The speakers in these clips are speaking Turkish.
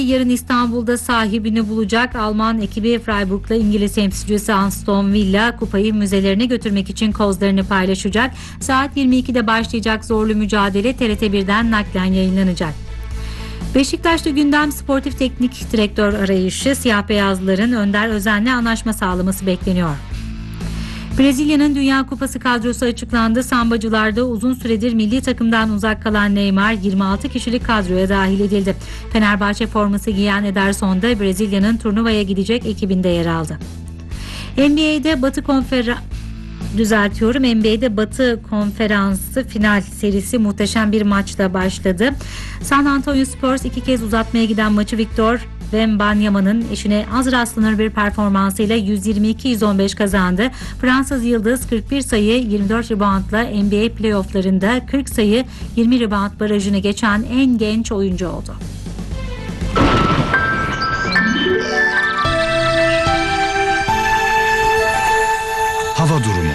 Yarın İstanbul'da sahibini bulacak Alman ekibi Freiburg'la İngiliz temsilcisi Aston Villa kupayı müzelerine götürmek için kozlarını paylaşacak. Saat 22'de başlayacak zorlu mücadele TRT1'den naklen yayınlanacak. Beşiktaş'ta gündem sportif teknik direktör arayışı, siyah beyazların Önder Özen'le anlaşma sağlaması bekleniyor. Brezilya'nın Dünya Kupası kadrosu açıklandı. Sambacılarda uzun süredir milli takımdan uzak kalan Neymar 26 kişilik kadroya dahil edildi. Fenerbahçe forması giyen Ederson da Brezilya'nın turnuvaya gidecek ekibinde yer aldı. NBA'de Batı Konferansı final serisi muhteşem bir maçla başladı. San Antonio Spurs iki kez uzatmaya giden maçı Victor Wembanyama'nın eşine az rastlanır bir performansıyla 122-115 kazandı. Fransız Yıldız 41 sayı 24 reboundla NBA playofflarında 40 sayı 20 rebound barajını geçen en genç oyuncu oldu. Hava durumu.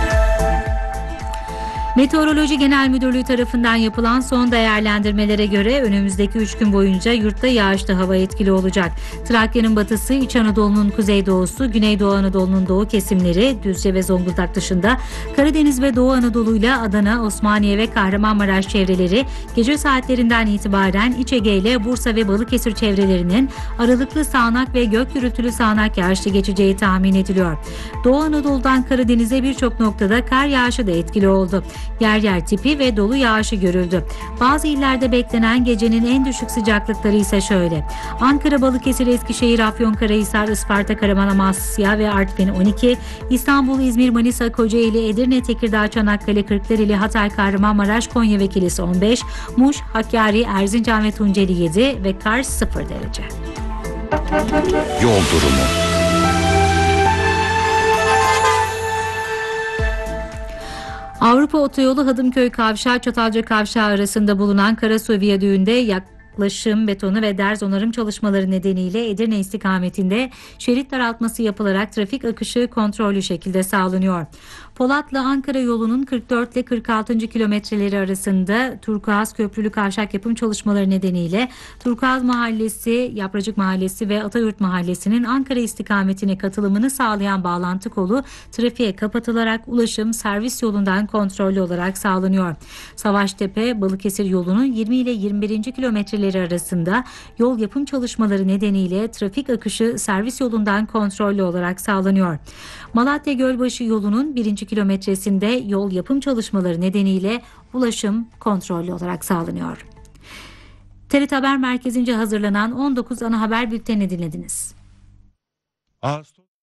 Meteoroloji Genel Müdürlüğü tarafından yapılan son değerlendirmelere göre önümüzdeki 3 gün boyunca yurtta yağışlı hava etkili olacak. Trakya'nın batısı, İç Anadolu'nun kuzeydoğusu, Güneydoğu Anadolu'nun doğu kesimleri, Düzce ve Zonguldak dışında Karadeniz ve Doğu Anadolu'yla Adana, Osmaniye ve Kahramanmaraş çevreleri gece saatlerinden itibaren İç Ege ile Bursa ve Balıkesir çevrelerinin aralıklı sağanak ve gök gürültülü sağanak yağışlı geçeceği tahmin ediliyor. Doğu Anadolu'dan Karadeniz'e birçok noktada kar yağışı da etkili oldu. Yer yer tipi ve dolu yağışı görüldü. Bazı illerde beklenen gecenin en düşük sıcaklıkları ise şöyle: Ankara, Balıkesir, Eskişehir, Afyonkarahisar, Isparta, Karaman, Amasya ve Artvin 12, İstanbul, İzmir, Manisa, Kocaeli, Edirne, Tekirdağ, Çanakkale, Kırklareli, Hatay, Kahramanmaraş, Konya ve Kilis 15, Muş, Hakkari, Erzincan ve Tunceli 7 ve Kars 0 derece. Yol durumu. Avrupa Otoyolu Hadımköy Kavşağı Çatalca Kavşağı arasında bulunan Karasu Viyadüğü'nde yaklaşım betonu ve derz onarım çalışmaları nedeniyle Edirne istikametinde şerit daraltması yapılarak trafik akışı kontrollü şekilde sağlanıyor. Polatlı Ankara yolunun 44 ile 46. kilometreleri arasında Turkuaz Köprülü Kavşak yapım çalışmaları nedeniyle Turkuaz Mahallesi, Yapracık Mahallesi ve Atayurt Mahallesi'nin Ankara istikametine katılımını sağlayan bağlantı kolu trafiğe kapatılarak ulaşım servis yolundan kontrollü olarak sağlanıyor. Savaştepe Balıkesir yolunun 20 ile 21. kilometreleri arasında yol yapım çalışmaları nedeniyle trafik akışı servis yolundan kontrollü olarak sağlanıyor. Malatya Gölbaşı yolunun 1. kilometresinde yol yapım çalışmaları nedeniyle ulaşım kontrollü olarak sağlanıyor. TRT Haber Merkezi'nce hazırlanan 19 ana haber bültenini dinlediniz.